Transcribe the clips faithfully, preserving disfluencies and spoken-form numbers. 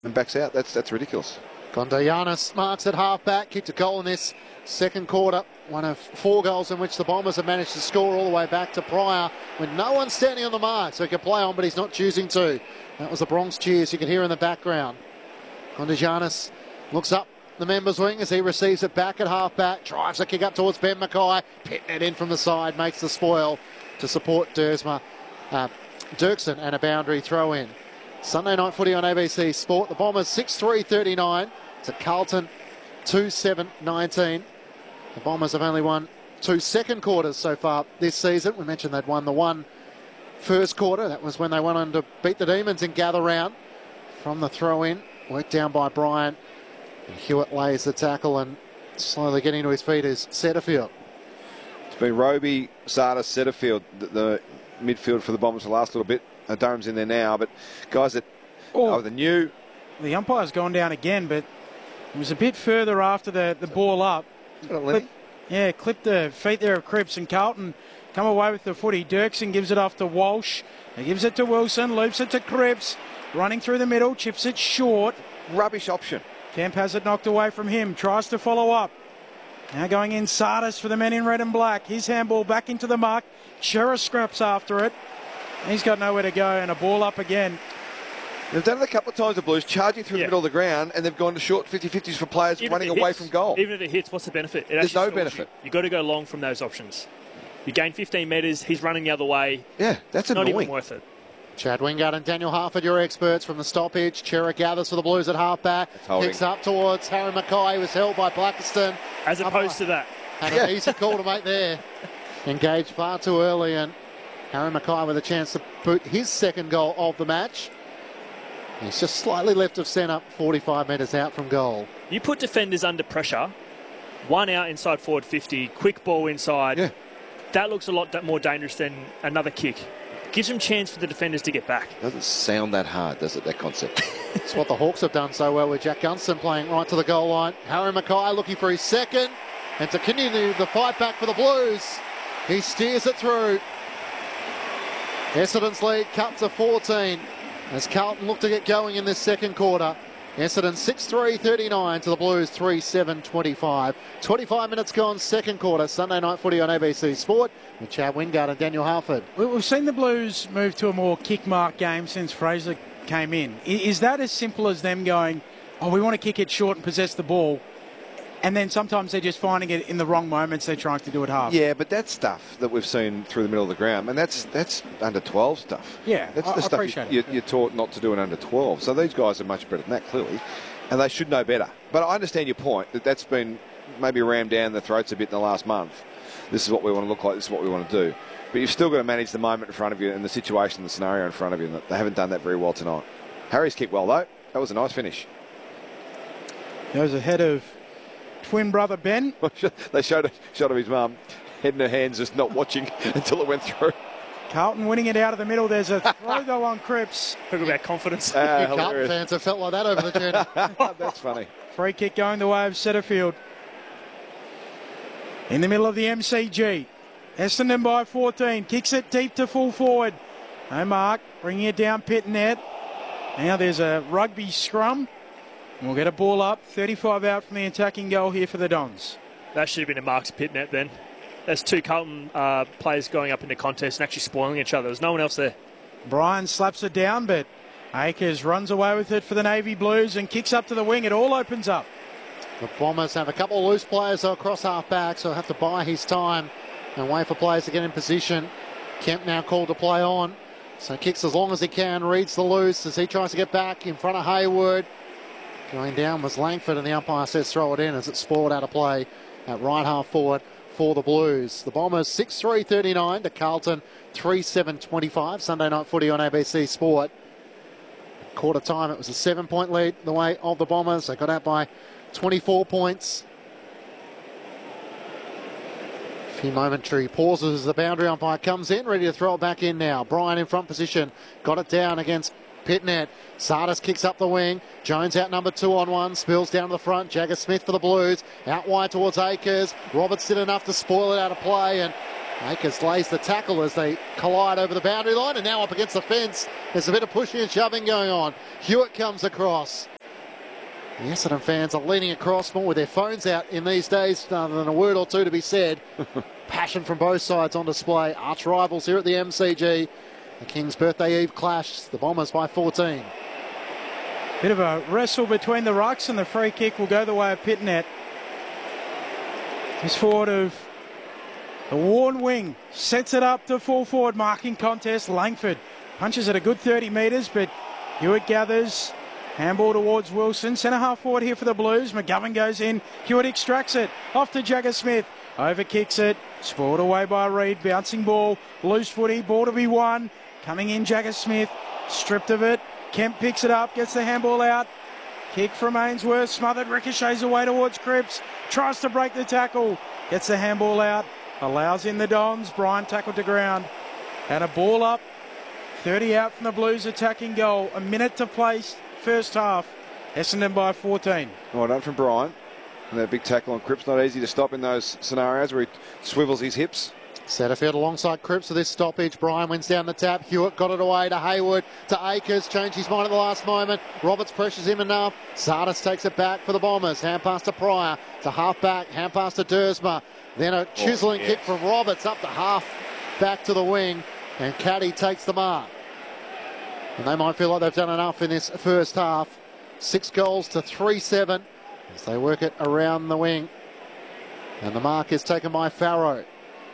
and backs out. That's that's ridiculous. Gondayanis marks at half-back, kicked a goal in this second quarter. One of four goals in which the Bombers have managed to score all the way back to Pryor with no one standing on the mark, so he could play on, but he's not choosing to. That was the Bronx cheers you can hear in the background. Gondayanis looks up the members' wing as he receives it back at half-back, drives a kick up towards Ben Mackay, pitting it in from the side, makes the spoil to support Dersma, uh, Dirksen, and a boundary throw-in. Sunday night footy on A B C Sport. The Bombers six three thirty-nine to Carlton two seven nineteen. The Bombers have only won two second quarters so far this season. We mentioned they'd won the one first quarter. That was when they went on to beat the Demons in gather round. From the throw-in, worked down by Bryant. And Hewitt lays the tackle and slowly getting to his feet is Setterfield. It's been Roby, Sardis, Setterfield, the, the midfield for the Bombers the last little bit. Uh, Durham's in there now, but guys that oh, are the new... The umpire's gone down again, but it was a bit further after the, the ball up. Clip, yeah, clipped the feet there of Cripps, and Carlton come away with the footy. Dirksen gives it off to Walsh. He gives it to Wilson, loops it to Cripps. Running through the middle, chips it short. Rubbish option. Kemp has it knocked away from him, tries to follow up. Now going in Sardis for the men in red and black. His handball back into the mark. Chera scraps after it. He's got nowhere to go, and a ball up again. They've done it a couple of times, the Blues, charging through yeah. the middle of the ground, and they've gone to short fifty fifties for players even running away hits, from goal. Even if it hits, what's the benefit? It There's no stalls benefit. You. You've got to go long from those options. You gain fifteen metres, he's running the other way. Yeah, that's not annoying. even worth it. Chad Wingard and Daniel Harford, your experts from the stoppage. Chera gathers for the Blues at half-back. Kicks up towards Harry Mackay, who was held by Blackiston. As opposed to that. And an easy call to make there. Engaged far too early, and Harry Mackay with a chance to put his second goal of the match. He's just slightly left of centre, forty-five metres out from goal. You put defenders under pressure, one out inside forward fifty, quick ball inside. Yeah. That looks a lot more dangerous than another kick. Gives them chance for the defenders to get back. Doesn't sound that hard, does it, that concept? It's what the Hawks have done so well with Jack Gunston playing right to the goal line. Harry Mackay looking for his second. And to continue the fight back for the Blues, he steers it through. Essendon's lead cut to fourteen as Carlton look to get going in this second quarter. Essendon six three thirty-nine to the Blues three seven twenty-five. twenty-five minutes gone, second quarter. Sunday night footy on A B C Sport with Chad Wingard and Daniel Harford. We've seen the Blues move to a more kick-mark game since Fraser came in. Is that as simple as them going, oh, we want to kick it short and possess the ball, and then sometimes they're just finding it in the wrong moments they're trying to do it half? Yeah, but that's stuff that we've seen through the middle of the ground, and that's that's under twelve stuff. Yeah, that's I, the I stuff appreciate you, it. you're taught not to do in under twelve. So these guys are much better than that, clearly, and they should know better. But I understand your point, that that's been maybe rammed down the throats a bit in the last month. This is what we want to look like, this is what we want to do. But you've still got to manage the moment in front of you and the situation, the scenario in front of you, and they haven't done that very well tonight. Harry's kicked well, though. That was a nice finish. Goes ahead of twin brother Ben. They showed a shot of his mum, head in her hands, just not watching until it went through. Carlton winning it out of the middle. There's a throw though on Cripps. Talk about confidence. Uh, Few Carlton fans have felt like that over the journey. That's funny. Free kick going the way of Setterfield. In the middle of the M C G. Essendon by fourteen. Kicks it deep to full forward. No mark. Bringing it down Pitnet. Now there's a rugby scrum. We'll get a ball up. thirty-five out from the attacking goal here for the Dons. That should have been a Mark's Pitnet then. There's two Carlton uh, players going up in the contest and actually spoiling each other. There's no one else there. Bryan slaps it down, but Akers runs away with it for the Navy Blues and kicks up to the wing. It all opens up. The Bombers have a couple of loose players across half-back, so have to buy his time and wait for players to get in position. Kemp now called to play on, so kicks as long as he can, reads the loose as he tries to get back in front of Hayward. Going down was Langford, and the umpire says throw it in as it's spoiled out of play at right half forward for the Blues. The Bombers six three thirty-nine to Carlton three seven twenty-five. Sunday night footy on A B C Sport. Quarter time, it was a seven-point lead the way of the Bombers. They got out by twenty-four points. A few momentary pauses as the boundary umpire comes in, ready to throw it back in now. Bryan in front position, got it down against Pitnet. Sardis kicks up the wing. Jones out number two on one. Spills down to the front. Jagger Smith for the Blues. Out wide towards Akers. Roberts did enough to spoil it out of play, and Akers lays the tackle as they collide over the boundary line, and now up against the fence. There's a bit of pushing and shoving going on. Hewitt comes across. The Essendon fans are leaning across more with their phones out in these days, rather than a word or two to be said. Passion from both sides on display. Arch rivals here at the M C G. The Kings' birthday eve clash. The Bombers by fourteen. Bit of a wrestle between the rucks, and the free kick will go the way of Pitnet. He's forward of the worn wing, sets it up to full forward marking contest. Langford punches at a good thirty metres, but Hewitt gathers. Handball towards Wilson. Centre half forward here for the Blues. McGovern goes in. Hewitt extracts it. Off to Jagger Smith. Over kicks it. Spoiled away by Reid. Bouncing ball. Loose footy. Ball to be won. Coming in Jagger Smith. Stripped of it. Kemp picks it up. Gets the handball out. Kick from Ainsworth. Smothered. Ricochets away towards Cripps. Tries to break the tackle. Gets the handball out. Allows in the Dons. Bryant tackled to ground. Had a ball up. thirty out from the Blues attacking goal. A minute to play. First half, Essendon by fourteen. Well done from Bryant. And that big tackle on Cripps, not easy to stop in those scenarios where he swivels his hips. Setterfield alongside Cripps for this stoppage. Bryan wins down the tap. Hewitt got it away to Hayward, to Akers. Changed his mind at the last moment. Roberts pressures him enough. Sardis takes it back for the Bombers. Hand pass to Pryor. To half back. Hand pass to Dersma. Then a chiselling oh, yes. kick from Roberts up to half back to the wing. And Caddy takes the mark. And they might feel like they've done enough in this first half. Six goals to three seven as they work it around the wing. And the mark is taken by Farrow.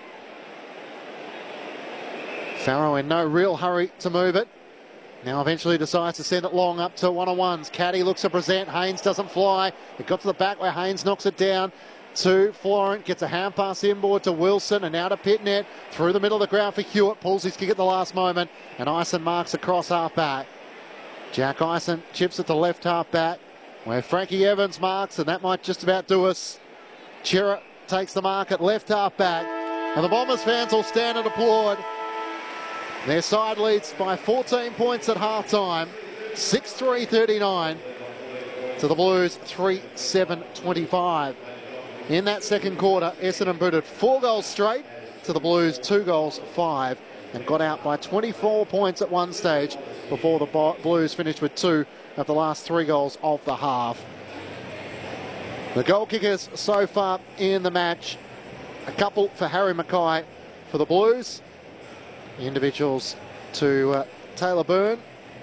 Farrow in no real hurry to move it. Now eventually decides to send it long up to one-on-ones. Caddy looks to present. Haynes doesn't fly. It got to the back where Haynes knocks it down. To Florent, gets a hand pass inboard to Wilson and now to Pitnet. Through the middle of the ground for Hewitt, pulls his kick at the last moment, and Ison marks across half back. Jack Ison chips it to left half back, where Frankie Evans marks, and that might just about do us. Chera takes the mark at left half back, and the Bombers fans will stand and applaud. Their side leads by fourteen points at half time, six three thirty-nine to the Blues three seven twenty-five. In that second quarter, Essendon booted four goals straight to the Blues, two goals, five, and got out by twenty-four points at one stage before the Blues finished with two of the last three goals of the half. The goal kickers so far in the match, a couple for Harry Mackay for the Blues, individuals to uh, Taylor Byrne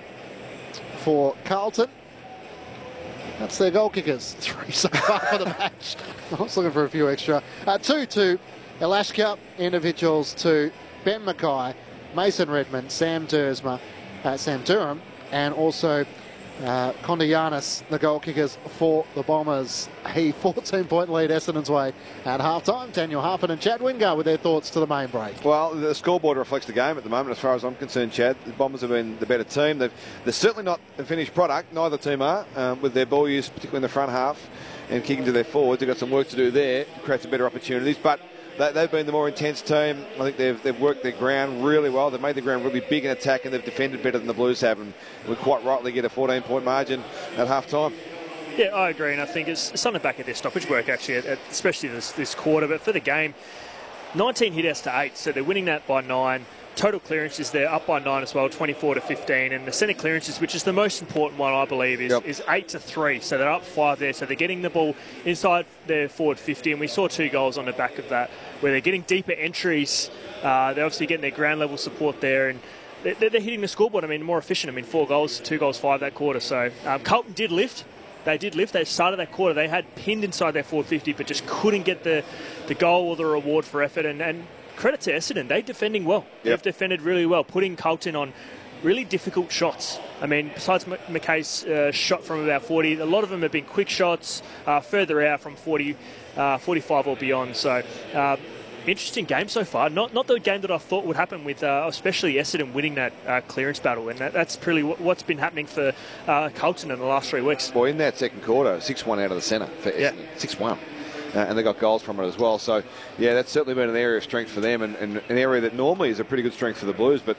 for Carlton. That's their goal kickers. Three so far for the match. I was looking for a few extra. Uh, two to Elashka, individuals to Ben Mackay, Mason Redmond, Sam Dersma, uh, Sam Durham, and also uh, Kondianis, the goal kickers for the Bombers. A fourteen point lead Essendon's way at half-time. Daniel Harpin and Chad Wingard with their thoughts to the main break. Well, the scoreboard reflects the game at the moment, as far as I'm concerned, Chad. The Bombers have been the better team. They've, they're certainly not a finished product. Neither team are, um, with their ball use, particularly in the front half, and kicking to their forwards. They've got some work to do there to create some better opportunities. But they, they've been the more intense team. I think they've, they've worked their ground really well. They've made the ground really big in attack, and they've defended better than the Blues have. And we quite rightly get a fourteen point margin at half-time. Yeah, I agree, and I think it's something back at their stoppage work, actually, at, at, especially this, this quarter. But for the game, nineteen hit outs to eight, so they're winning that by nine. Total clearances, they're up by nine as well, twenty-four to fifteen. And the centre clearances, which is the most important one, I believe, is, yep. is eight to three. So they're up five there. So they're getting the ball inside their forward fifty. And we saw two goals on the back of that, where they're getting deeper entries. Uh, they're obviously getting their ground level support there. And they're, they're hitting the scoreboard. I mean, more efficient. I mean, four goals, two goals, five that quarter. So um, Carlton did lift. They did lift. They started that quarter. They had pinned inside their forward fifty, but just couldn't get the, the goal or the reward for effort. And, and credit to Essendon. They're defending well. Yep. They've defended really well, putting Carlton on really difficult shots. I mean, besides McKay's uh, shot from about forty, a lot of them have been quick shots, uh, further out from forty, uh, forty-five or beyond. So, uh, interesting game so far. Not not the game that I thought would happen with, uh, especially Essendon winning that uh, clearance battle. And that, that's really w- what's been happening for uh, Carlton in the last three weeks. Well, in that second quarter, six one out of the centre for Essendon. Yeah. six one. Uh, and they got goals from it as well. So, yeah, that's certainly been an area of strength for them, and, and an area that normally is a pretty good strength for the Blues. But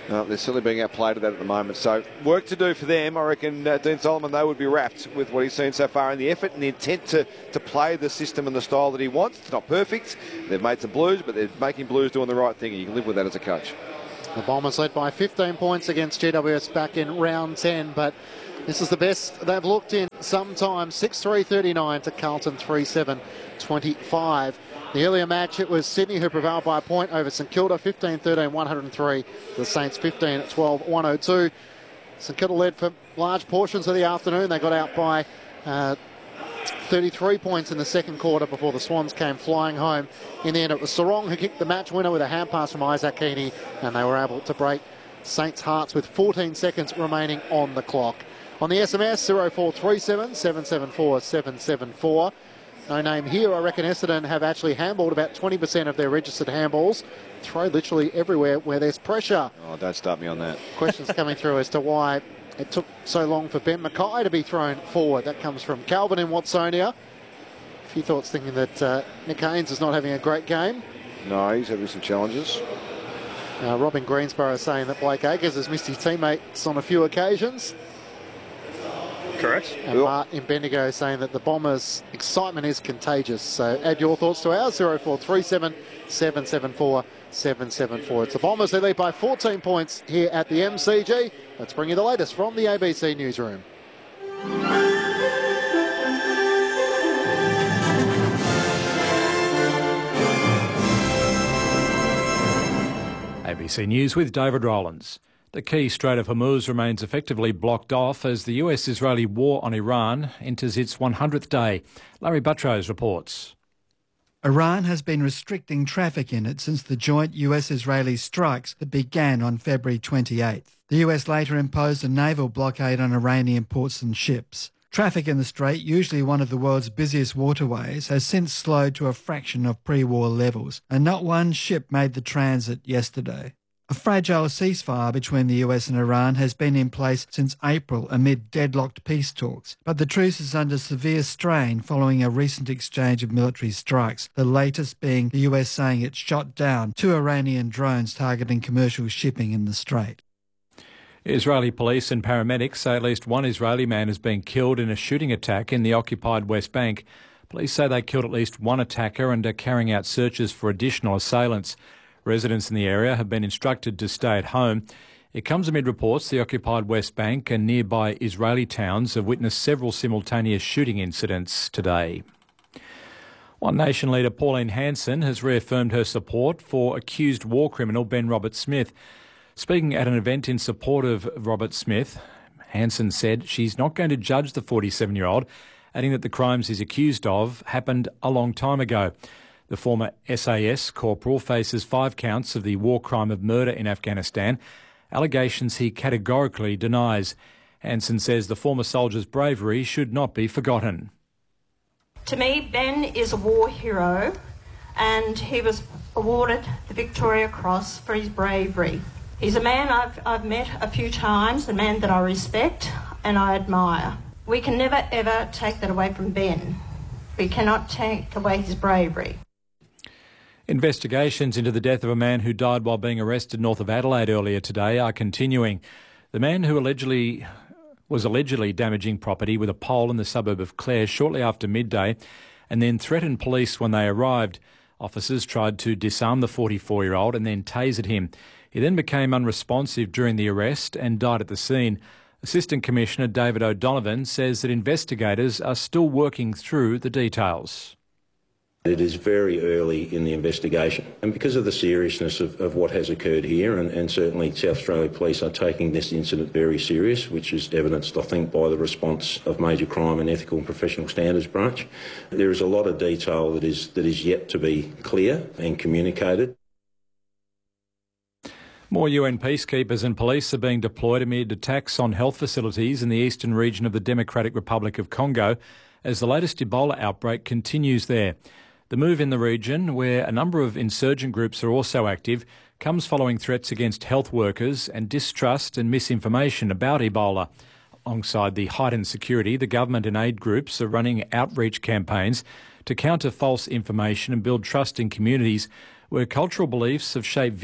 Uh, they're certainly being outplayed at that at the moment. So work to do for them. I reckon uh, Dean Solomon, they would be wrapped with what he's seen so far in the effort and the intent to, to play the system and the style that he wants. It's not perfect. They've made some Blues, but they're making Blues doing the right thing, and you can live with that as a coach. The Bombers led by fifteen points against G W S back in round ten, but this is the best they've looked in some time. six three thirty-nine to Carlton three seven twenty-five. The earlier match, it was Sydney who prevailed by a point over St Kilda, fifteen thirteen one oh three. The Saints fifteen twelve one oh two. St Kilda led for large portions of the afternoon. They got out by uh, thirty-three points in the second quarter before the Swans came flying home. In the end, it was Sarong who kicked the match winner with a hand pass from Isaac Heaney, and they were able to break Saints' hearts with fourteen seconds remaining on the clock. On the S M S, zero four three seven seven seven four seven seven four. No name here. I reckon Essendon have actually handballed about twenty percent of their registered handballs. Throw literally everywhere where there's pressure. Oh, don't start me on that. Questions coming through as to why it took so long for Ben Mackay to be thrown forward. That comes from Calvin in Watsonia. A few thoughts thinking that uh, Nick Haynes is not having a great game. No, he's having some challenges. Uh, Robin Greensborough saying that Blake Acres has missed his teammates on a few occasions. Correct. And Mark in Bendigo saying that the Bombers' excitement is contagious. So add your thoughts to ours, zero four three seven seven seven four seven seven four. It's the Bombers. They lead by fourteen points here at the M C G. Let's bring you the latest from the A B C Newsroom. A B C News with David Rowlands. The key Strait of Hormuz remains effectively blocked off as the U S-Israeli war on Iran enters its one hundredth day. Larry Buttrose reports. Iran has been restricting traffic in it since the joint U S-Israeli strikes that began on February twenty-eighth. The U S later imposed a naval blockade on Iranian ports and ships. Traffic in the strait, usually one of the world's busiest waterways, has since slowed to a fraction of pre-war levels, and not one ship made the transit yesterday. A fragile ceasefire between the U S and Iran has been in place since April amid deadlocked peace talks, but the truce is under severe strain following a recent exchange of military strikes, the latest being the U S saying it shot down two Iranian drones targeting commercial shipping in the strait. Israeli police and paramedics say at least one Israeli man has been killed in a shooting attack in the occupied West Bank. Police say they killed at least one attacker and are carrying out searches for additional assailants. Residents in the area have been instructed to stay at home. It comes amid reports the occupied West Bank and nearby Israeli towns have witnessed several simultaneous shooting incidents today. One Nation leader Pauline Hanson has reaffirmed her support for accused war criminal Ben Roberts-Smith. Speaking at an event in support of Roberts-Smith, Hanson said she's not going to judge the forty-seven-year-old, adding that the crimes he's accused of happened a long time ago. The former S A S corporal faces five counts of the war crime of murder in Afghanistan, allegations he categorically denies. Hanson says the former soldier's bravery should not be forgotten. To me, Ben is a war hero, and he was awarded the Victoria Cross for his bravery. He's a man I've, I've met a few times, a man that I respect and I admire. We can never, ever take that away from Ben. We cannot take away his bravery. Investigations into the death of a man who died while being arrested north of Adelaide earlier today are continuing. The man who allegedly was allegedly damaging property with a pole in the suburb of Clare shortly after midday and then threatened police when they arrived. Officers tried to disarm the forty-four-year-old and then tasered him. He then became unresponsive during the arrest and died at the scene. Assistant Commissioner David O'Donovan says that investigators are still working through the details. It is very early in the investigation, and because of the seriousness of, of what has occurred here, and, and certainly South Australia Police are taking this incident very serious, which is evidenced, I think, by the response of Major Crime and Ethical and Professional Standards Branch. There is a lot of detail that is, that is yet to be clear and communicated. More U N peacekeepers and police are being deployed amid attacks on health facilities in the eastern region of the Democratic Republic of Congo as the latest Ebola outbreak continues there. The move in the region, where a number of insurgent groups are also active, comes following threats against health workers and distrust and misinformation about Ebola. Alongside the heightened security, the government and aid groups are running outreach campaigns to counter false information and build trust in communities where cultural beliefs have shaped